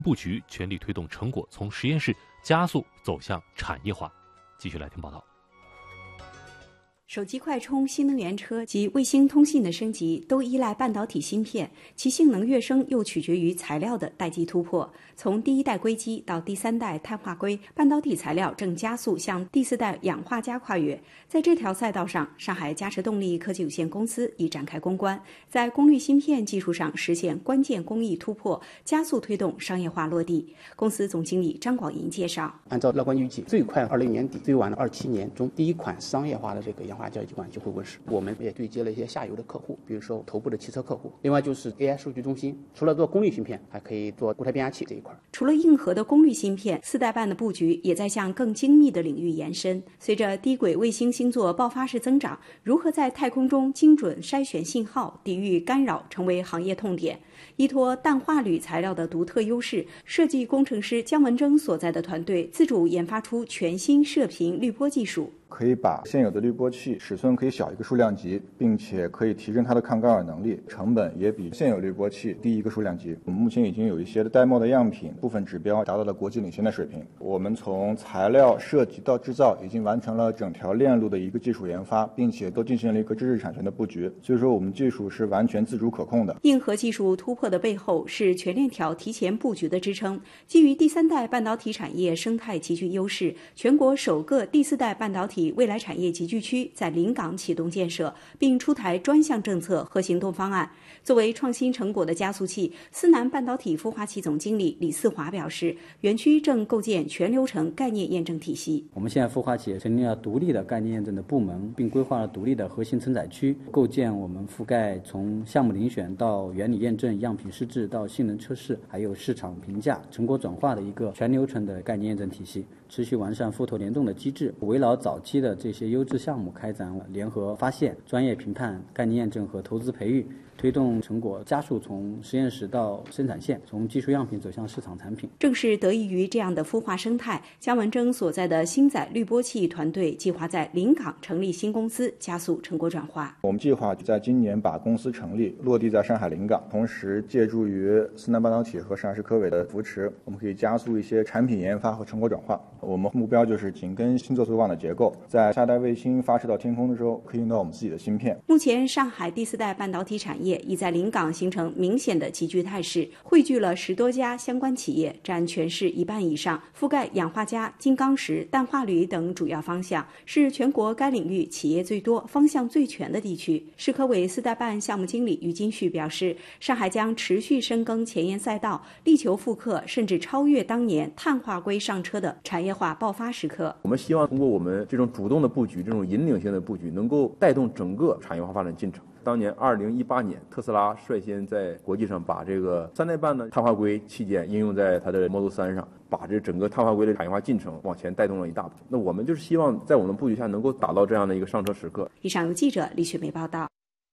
布局，全力推动成果从实验室加速走向产业化。继续来听报道。 手机快充、新能源车及卫星通信的升级都依赖半导体芯片，其性能跃升又取决于材料的代际突破。从第一代硅基到第三代碳化硅，半导体材料正加速向第四代氧化镓跨越。在这条赛道上，上海嘉实动力科技有限公司已展开攻关，在功率芯片技术上实现关键工艺突破，加速推动商业化落地。公司总经理张广银介绍， 按照乐观预计，最快20年底，最晚的27年中，第一款商业化的这个氧化镓基管就会问世。我们也对接了一些下游的客户，比如说头部的汽车客户。另外就是 AI 数据中心，除了做功率芯片，还可以做固态变压器这一块。 除了硬核的功率芯片，4代半的布局也在向更精密的领域延伸。随着低轨卫星星座爆发式增长，如何在太空中精准筛选信号、抵御干扰，成为行业痛点。依托氮化铝材料的独特优势，设计工程师姜文征所在的团队自主研发出全新射频滤波技术， 可以把现有的滤波器尺寸可以小一个数量级，并且可以提升它的抗干扰能力，成本也比现有滤波器低一个数量级。我们目前已经有一些demo的样品，部分指标达到了国际领先的水平。我们从材料设计到制造已经完成了整条链路的一个技术研发，并且都进行了一个知识产权的布局，所以说我们技术是完全自主可控的。 硬核技术突破的背后是全链条提前布局的支撑。基于第三代半导体产业生态极具优势，全国首个第四代半导体未来产业集聚区在临港启动建设，并出台专项政策和行动方案。作为创新成果的加速器，思南半导体孵化器总经理李四华表示，园区正构建全流程概念验证体系。 我们现在孵化器成立了独立的概念验证的部门，并规划了独立的核心承载区，构建我们覆盖从项目遴选到原理验证、样品试制到性能测试，还有市场评价、成果转化的一个全流程的概念验证体系，持续完善复投联动的机制，围绕早期的这些优质项目开展联合发现、专业评判、概念验证和投资培育，推动成果加速从实验室到生产线，从技术样品走向市场产品。 正是得益于这样的孵化生态，姜文征所在的星载滤波器团队计划在临港成立新公司，加速成果转化。 我们计划在今年把公司成立，落地在上海临港，同时借助于思南半导体和上市科委的扶持，我们可以加速一些产品研发和成果转化。我们目标就是紧跟星座组网的结构，在下代卫星发射到天空的时候，可以用到我们自己的芯片。 目前上海第四代半导体产业已在临港形成明显的集聚态势，汇聚了10多家相关企业，占全市1半以上，覆盖氧化镓、金刚石、氮化铝等主要方向，是全国该领域企业最多、方向最全的地区。市科委4代半项目经理于金旭表示，上海将持续深耕前沿赛道，力求复刻甚至超越当年碳化硅上车的产业化爆发时刻。 我们希望通过我们这种主动的布局，这种引领性的布局，能够带动整个产业化发展进程。当年2018年，特斯拉率先在国际上把这个3代半的碳化硅器件应用在它的 Model 3上，把这整个碳化硅的产业化进程往前带动了一大步。那我们就是希望在我们布局下能够打到这样的一个上车时刻。 以上由记者李雪梅报道。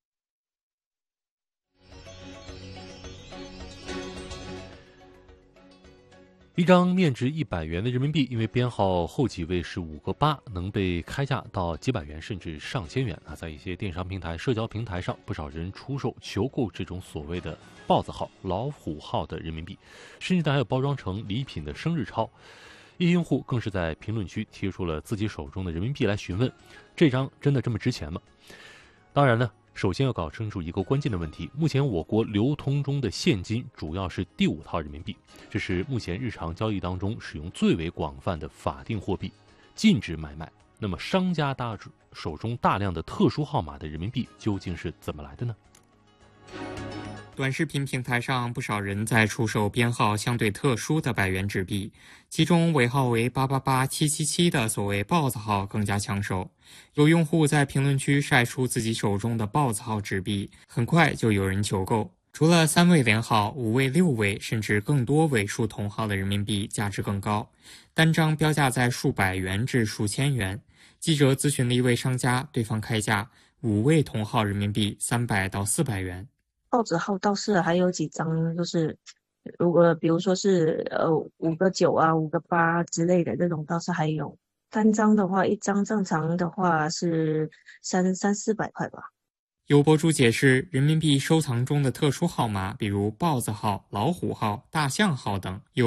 一张面值100元的人民币，因为编号后几位是5个8，能被开价到几百元甚至上千元啊！在一些电商平台、社交平台上，不少人出售、求购这种所谓的豹子号、老虎号的人民币，甚至还有包装成礼品的生日钞。一些用户更是在评论区贴出了自己手中的人民币来询问：这张真的这么值钱吗？当然呢，首先要搞清楚一个关键的问题，目前我国流通中的现金主要是第5套人民币，这是目前日常交易当中使用最为广泛的法定货币，禁止买卖。那么商家手中大量的特殊号码的人民币究竟是怎么来的呢？ 短视频平台上不少人在出售编号相对特殊的100元纸币，其中尾号为888777的所谓豹子号更加抢手。有用户在评论区晒出自己手中的豹子号纸币，很快就有人求购。除了3位连号、5位、6位甚至更多位数同号的人民币价值更高，单张标价在数百元至数千元。记者咨询了一位商家，对方开价5位同号人民币300到400元。 豹子号倒是还有几张，就是如果比如说是5个9啊、5个8之类的这种倒是还有。单张的话，一张正常的话是300-400块吧。 有博主解释，人民币收藏中的特殊号码，比如豹子号、老虎号、大象号等，有